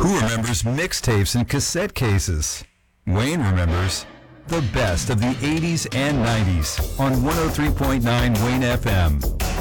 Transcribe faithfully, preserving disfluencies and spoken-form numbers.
Who remembers mixtapes and cassette cases? Wayne remembers the best of the eighties and nineties on one oh three point nine Wayne F M.